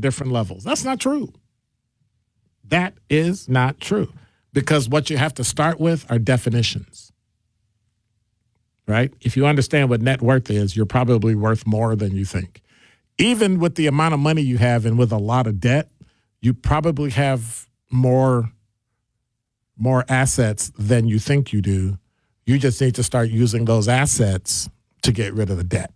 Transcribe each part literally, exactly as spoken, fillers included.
different levels. That's not true. That is not true. Because what you have to start with are definitions. Right? If you understand what net worth is, you're probably worth more than you think. Even with the amount of money you have and with a lot of debt, you probably have more, more assets than you think you do. You just need to start using those assets to get rid of the debt.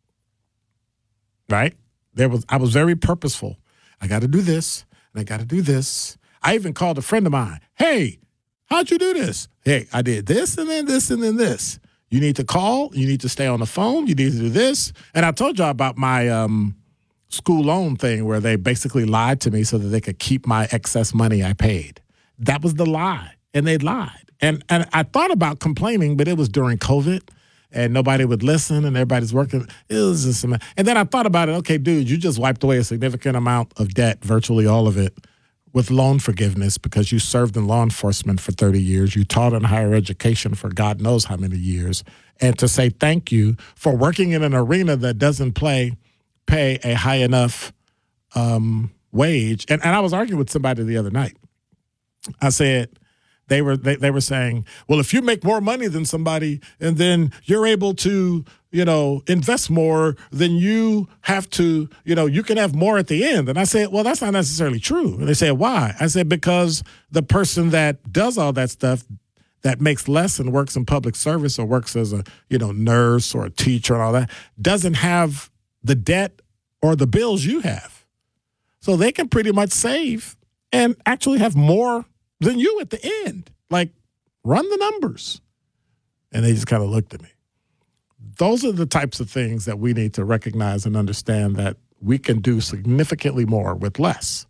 Right? There was I was very purposeful. I got to do this, and I got to do this. I even called a friend of mine. Hey, how'd you do this? Hey, I did this and then this and then this. You need to call. You need to stay on the phone. You need to do this. And I told y'all about my um, school loan thing where they basically lied to me so that they could keep my excess money I paid. That was the lie, and they lied. And and I thought about complaining, but it was during COVID, and nobody would listen, and everybody's working. It was just, and then I thought about it. Okay, dude, you just wiped away a significant amount of debt, virtually all of it, with loan forgiveness because you served in law enforcement for thirty years. You taught in higher education for God knows how many years. And to say thank you for working in an arena that doesn't play, pay a high enough um, wage. And, and I was arguing with somebody the other night. I said, They were they, they were saying, well, if you make more money than somebody and then you're able to, you know, invest more, then you have to, you know, you can have more at the end. And I said, well, that's not necessarily true. And they said, why? I said, because the person that does all that stuff, that makes less and works in public service or works as a, you know, nurse or a teacher and all that, doesn't have the debt or the bills you have. So they can pretty much save and actually have more than you at the end. Like, run the numbers. And they just kind of looked at me. Those are the types of things that we need to recognize and understand, that we can do significantly more with less.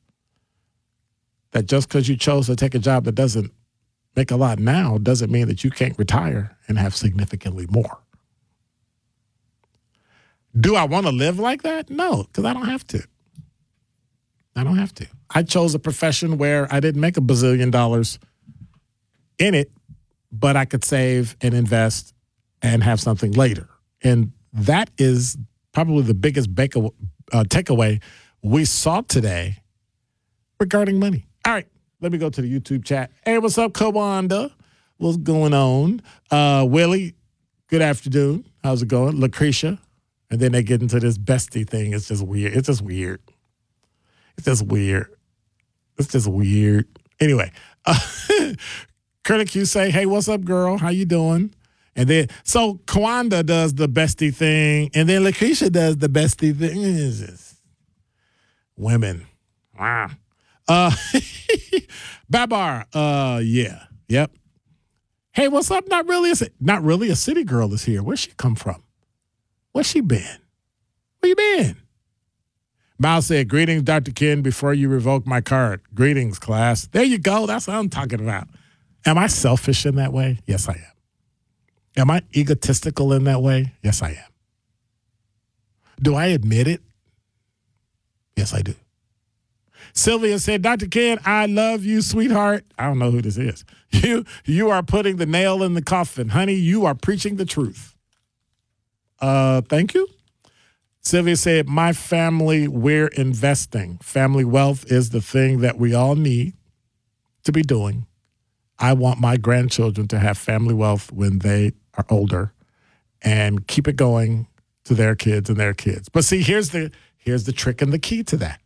That just because you chose to take a job that doesn't make a lot now doesn't mean that you can't retire and have significantly more. Do I want to live like that? No, because I don't have to. I don't have to. I chose a profession where I didn't make a bazillion dollars in it, but I could save and invest and have something later. And that is probably the biggest bake- uh, takeaway we saw today regarding money. All right, let me go to the YouTube chat. Hey, what's up, Kawanda? What's going on? Uh, Willie, good afternoon. How's it going? Lucretia. And then they get into this bestie thing. It's just weird. It's just weird. It's just weird. It's just weird. Anyway, uh, Curly Q say, hey, what's up, girl? How you doing? And then, so Kawanda does the bestie thing, and then Lucretia does the bestie thing. It's just women. Wow. Uh, Babar, uh, yeah, yep. Hey, what's up? Not really, a, not really a city girl is here. Where's she come from? Where's she been? Where you been? Miles said, greetings, Doctor Ken, before you revoke my card. Greetings, class. There you go. That's what I'm talking about. Am I selfish in that way? Yes, I am. Am I egotistical in that way? Yes, I am. Do I admit it? Yes, I do. Sylvia said, Doctor Ken, I love you, sweetheart. I don't know who this is. You, you are putting the nail in the coffin. Honey, you are preaching the truth. Uh, thank you. Sylvia said, my family, we're investing. Family wealth is the thing that we all need to be doing. I want my grandchildren to have family wealth when they are older and keep it going to their kids and their kids. But see, here's the here's the trick and the key to that.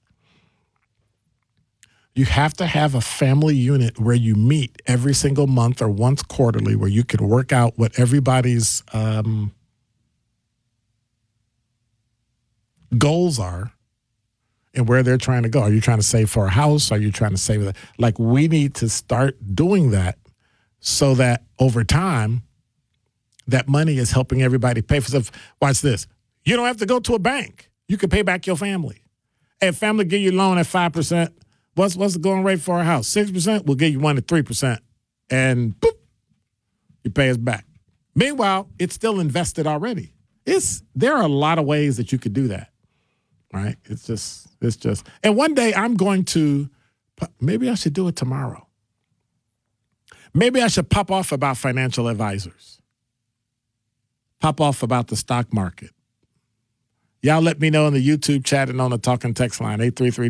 You have to have a family unit where you meet every single month or once quarterly, where you can work out what everybody's um, goals are and where they're trying to go. Are you trying to save for a house? Are you trying to save that? Like, we need to start doing that so that over time, that money is helping everybody pay for stuff. Watch this. You don't have to go to a bank. You can pay back your family. Hey, if family give you a loan at five percent, what's what's the going rate for a house? six percent? We'll give you one at three percent. And boop, you pay us back. Meanwhile, it's still invested already. It's There are a lot of ways that you could do that. Right? It's just, it's just, and one day I'm going to, maybe I should do it tomorrow. Maybe I should pop off about financial advisors. Pop off about the stock market. Y'all let me know in the YouTube chat and on the talking text line, eight three three